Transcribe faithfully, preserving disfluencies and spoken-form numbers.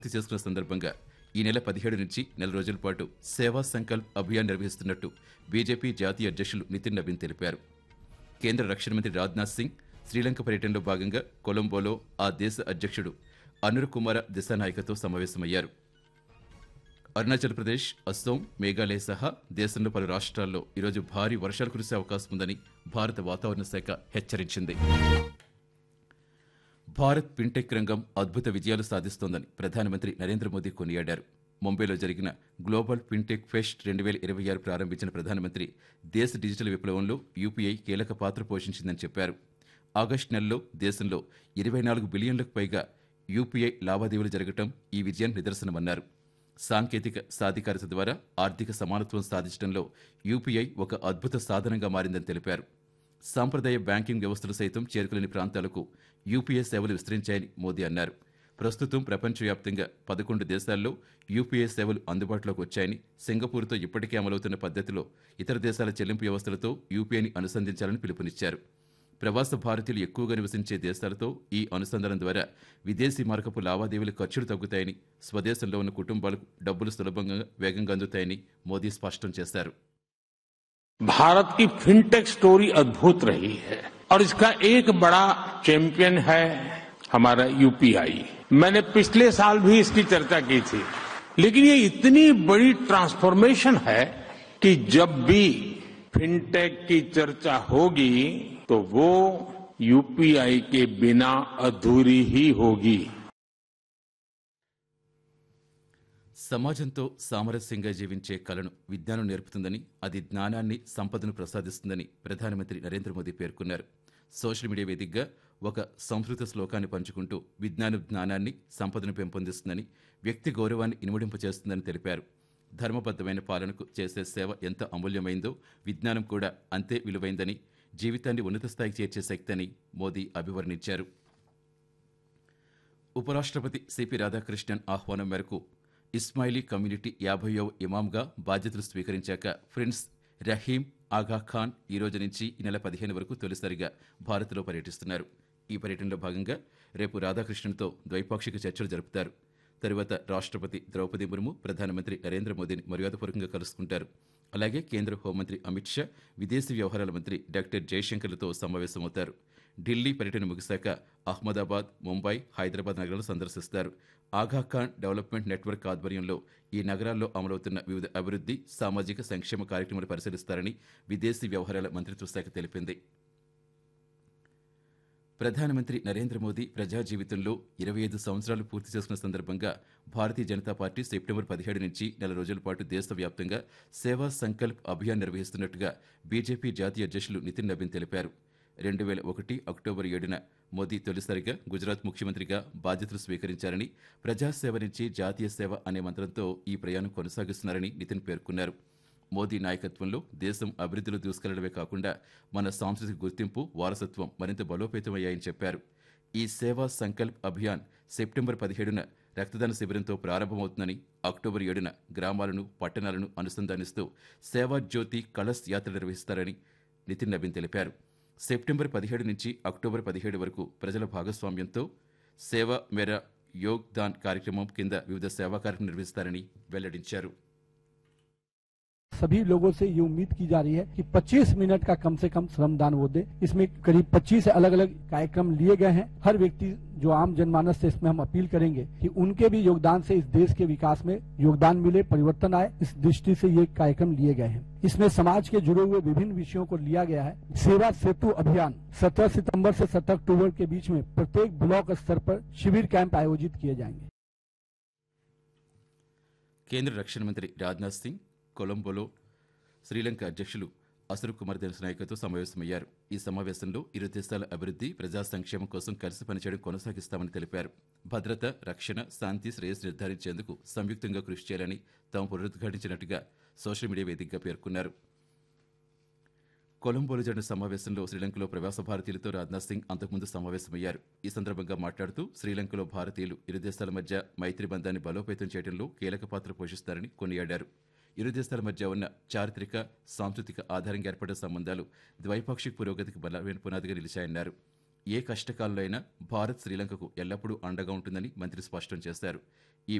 పూర్తి చేసుకున్న సందర్భంగా ఈ నెల పదిహేడు నుంచి నెల రోజుల పాటు సేవా సంకల్ప్ అభియాన్ నిర్వహిస్తున్నట్టు బీజేపీ జాతీయ అధ్యక్షులు నితిన్ నవీన్ తెలిపారు. కేంద్ర రక్షణ మంత్రి రాజ్నాథ్ సింగ్ శ్రీలంక పర్యటనలో భాగంగా కొలంబోలో ఆ దేశ అధ్యక్షుడు అనుర్ కుమార దిశానాయకతో సమావేశమయ్యారు. అరుణాచల్ ప్రదేశ్, అస్సోం, మేఘాలయ సహా దేశంలో పలు రాష్ట్రాల్లో ఈరోజు భారీ వర్షాలు కురిసే అవకాశం ఉందని భారత వాతావరణ శాఖ హెచ్చరించింది. భారత్ ఫిన్టెక్ రంగం అద్భుత విజయాలు సాధిస్తోందని ప్రధానమంత్రి నరేంద్ర మోదీ కొనియాడారు. ముంబైలో జరిగిన గ్లోబల్ ఫిన్టెక్ ఫెస్ట్ రెండు వేల ఇరవై ఆరు ప్రారంభించిన ప్రధానమంత్రి దేశ డిజిటల్ విప్లవంలో యూపీఐ కీలక పాత్ర పోషించిందని చెప్పారు. ఆగస్టు నెలలో దేశంలో ఇరవై నాలుగు బిలియన్లకు పైగా యూపీఐ లావాదేవీలు జరగడం ఈ విజయానికి నిదర్శనమన్నారు. సాంకేతిక సాధికారత ద్వారా ఆర్థిక సమానత్వం సాధించడంలో యూపీఐ ఒక అద్భుత సాధనంగా మారిందని తెలిపారు. సాంప్రదాయ బ్యాంకింగ్ వ్యవస్థలు సైతం చేరుకోలేని ప్రాంతాలకు యూపీఐ సేవలు విస్తరించాయని మోదీ అన్నారు. ప్రస్తుతం ప్రపంచవ్యాప్తంగా పదకొండు దేశాల్లో యూపీఐ సేవలు అందుబాటులోకి వచ్చాయని, సింగపూర్తో ఇప్పటికే అమలవుతున్న పద్ధతిలో ఇతర దేశాల చెల్లింపు వ్యవస్థలతో యూపీఐని అనుసంధించాలని పిలుపునిచ్చారు. ప్రవాస భారతీయులు ఎక్కువగా నివసించే దేశాలతో ఈ అనుసంధానం ద్వారా విదేశీ మారకపు లావాదేవీల ఖర్చులు తగ్గుతాయని, స్వదేశంలో ఉన్న కుటుంబాలకు డబ్బులు సులభంగా వేగంగా అందుతాయని మోదీ స్పష్టం చేశారు. भारत की फिनटेक स्टोरी अद्भुत रही है और इसका एक बड़ा चैंपियन है हमारा यूपीआई. मैंने पिछले साल भी इसकी चर्चा की थी, लेकिन ये इतनी बड़ी ट्रांसफॉर्मेशन है कि जब भी फिनटेक की चर्चा होगी तो वो यूपीआई के बिना अधूरी ही होगी. సమాజంతో సామరస్యంగా జీవించే కళను విజ్ఞానం నేర్పుతుందని, అది జ్ఞానాన్ని, సంపదను ప్రసాదిస్తుందని ప్రధానమంత్రి నరేంద్ర మోదీ పేర్కొన్నారు. సోషల్ మీడియా వేదికగా ఒక సంస్కృత శ్లోకాన్ని పంచుకుంటూ విజ్ఞానం జ్ఞానాన్ని, సంపదను పెంపొందిస్తుందని, వ్యక్తి గౌరవాన్ని ఇనుమడింపచేస్తుందని తెలిపారు. ధర్మబద్ధమైన పాలనకు చేసే సేవ ఎంత అమూల్యమైందో విజ్ఞానం కూడా అంతే విలువైందని, జీవితాన్ని ఉన్నత స్థాయికి చేర్చే శక్తి అని మోదీ అభివర్ణించారు. ఉపరాష్ట్రపతి సిపి రాధాకృష్ణన్ ఆహ్వానం మేరకు ఇస్మాయిలీ కమ్యూనిటీ యాభైవ ఇమాంగా బాధ్యతలు స్వీకరించాక ప్రిన్స్ రహీం ఆగా ఖాన్ ఈ రోజు నుంచి ఈ నెల పదిహేను వరకు తొలిసారిగా భారత్లో పర్యటిస్తున్నారు. ఈ పర్యటనలో భాగంగా రేపు రాధాకృష్ణన్తో ద్వైపాక్షిక చర్చలు జరుపుతారు. తరువాత రాష్ట్రపతి ద్రౌపది ముర్ము, ప్రధానమంత్రి నరేంద్ర మోదీని మర్యాదపూర్వకంగా కలుసుకుంటారు. అలాగే కేంద్ర హోంమంత్రి అమిత్ షా, విదేశీ వ్యవహారాల మంత్రి డాక్టర్ జయశంకర్లతో సమావేశమవుతారు. ఢిల్లీ పర్యటన ముగిశాక అహ్మదాబాద్, ముంబై, హైదరాబాద్ నగరాలు సందర్శిస్తారు. ఆగాఖాన్ డెవలప్మెంట్ నెట్వర్క్ ఆధ్వర్యంలో ఈ నగరాల్లో అమలవుతున్న వివిధ అభివృద్ధి, సామాజిక సంక్షేమ కార్యక్రమాలు పరిశీలిస్తారని విదేశీ వ్యవహారాల మంత్రిత్వ శాఖ తెలిపింది. ప్రధానమంత్రి నరేంద్ర మోదీ ప్రజా జీవితంలో ఇరవై ఐదు సంవత్సరాలు పూర్తి చేసుకున్న సందర్భంగా భారతీయ జనతా పార్టీ సెప్టెంబర్ పదిహేడు నుంచి నెల రోజుల పాటు దేశవ్యాప్తంగా సేవా సంకల్ప్ అభియాన్ నిర్వహిస్తున్నట్టుగా బీజేపీ జాతీయ అధ్యక్షులు నితిన్ నవీన్ తెలిపారు. రెండు వేల ఒకటి అక్టోబర్ ఏడున మోదీ తొలిసారిగా గుజరాత్ ముఖ్యమంత్రిగా బాధ్యతలు స్వీకరించారని, ప్రజాసేవ నుంచి జాతీయ సేవ అనే మంత్రంతో ఈ ప్రయాణం కొనసాగిస్తున్నారని నితిన్ పేర్కొన్నారు. మోదీ నాయకత్వంలో దేశం అభివృద్ధిలో దూసుకెళ్లడమే కాకుండా మన సాంస్కృతిక గుర్తింపు, వారసత్వం మరింత బలోపేతమయ్యాయని చెప్పారు. ఈ సేవా సంకల్ప్ అభియాన్ సెప్టెంబర్ పదిహేడున రక్తదాన శిబిరంతో ప్రారంభమవుతుందని, అక్టోబర్ ఏడున గ్రామాలను, పట్టణాలను అనుసంధానిస్తూ సేవా జ్యోతి కలశ్ యాత్ర నిర్వహిస్తారని నితిన్ నవీన్ తెలిపారు. సెప్టెంబర్ పదిహేడు నుంచి అక్టోబర్ పదిహేడు వరకు ప్రజల భాగస్వామ్యంతో సేవ మేరా యోగ్ దాన్ కార్యక్రమం కింద వివిధ సేవా కార్యక్రమం నిర్వహిస్తారని వెల్లడించారు. सभी लोगों से ये उम्मीद की जा रही है कि पच्चीस मिनट का कम से कम श्रमदान वो दे. इसमें करीब पच्चीस अलग अलग कार्यक्रम लिए गए हैं. हर व्यक्ति जो आम जनमानस से इसमें हम अपील करेंगे कि उनके भी योगदान से इस देश के विकास में योगदान मिले, परिवर्तन आए. इस दृष्टि से ये कार्यक्रम लिए गए हैं. इसमें समाज के जुड़े हुए विभिन्न विषयों को लिया गया है. सेवा सेतु अभियान सत्रह सितंबर से सत्रह अक्टूबर के बीच में प्रत्येक ब्लॉक स्तर पर शिविर कैंप आयोजित किए जाएंगे. కేంద్ర రక్షణ మంత్రి రాజ్నాథ్ సింగ్ కొలంబోలో శ్రీలంక అధ్యక్షులు అసురు కుమార్ దిశానాయకతో సమావేశమయ్యారు. ఈ సమావేశంలో ఇరు దేశాల అభివృద్ధి, ప్రజా సంక్షేమం కోసం కలిసి పనిచేయడం కొనసాగిస్తామని తెలిపారు. భద్రత, రక్షణ, శాంతి, శ్రేయస్సు నిర్ధారించేందుకు సంయుక్తంగా కృషి చేయాలని తాము పునరుద్ఘాటించినట్టుగా సోషల్ మీడియా వేదికగా పేర్కొన్నారు. కొలంబోలో జరిగిన సమావేశంలో శ్రీలంకలో ప్రవాస భారతీయులతో రాజ్నాథ్ సింగ్ అంతకుముందు సమావేశమయ్యారు. ఈ సందర్భంగా మాట్లాడుతూ శ్రీలంకలో భారతీయులు ఇరు దేశాల మధ్య మైత్రి బంధాన్ని బలోపేతం చేయడంలో కీలక పాత్ర పోషిస్తారని కొనియాడారు. ఇరు దేశాల మధ్య ఉన్న చారిత్రక, సాంస్కృతిక ఆధారంగా ఏర్పడిన సంబంధాలు ద్వైపాక్షిక పురోగతికి బలమైన పునాదిగా నిలిచాయన్నారు. ఏ కష్టకాలంలో అయినా భారత్ శ్రీలంకకు ఎల్లప్పుడూ అండగా ఉంటుందని మంత్రి స్పష్టం చేశారు. ఈ